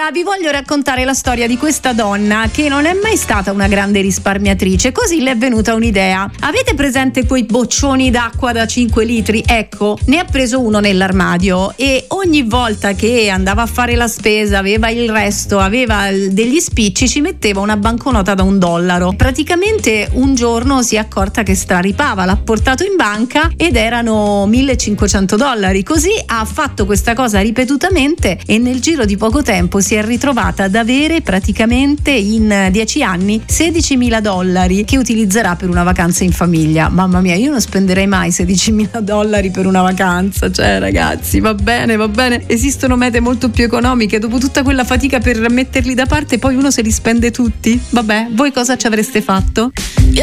Allora vi voglio raccontare la storia di questa donna che non è mai stata una grande risparmiatrice, così le è venuta un'idea. Avete presente quei boccioni d'acqua da 5 litri? Ecco, ne ha preso uno nell'armadio e ogni volta che andava a fare la spesa, aveva il resto, aveva degli spicci, ci metteva una banconota da $1. Praticamente un giorno si è accorta che straripava, l'ha portato in banca ed erano $1.500. Così ha fatto questa cosa ripetutamente e nel giro di poco tempo si è ritrovata ad avere praticamente in 10 anni $16.000 che utilizzerà per una vacanza in famiglia. Mamma mia, io non spenderei mai $16.000 per una vacanza, cioè ragazzi, va bene, esistono mete molto più economiche. Dopo tutta quella fatica per metterli da parte poi uno se li spende tutti. Vabbè, voi cosa ci avreste fatto?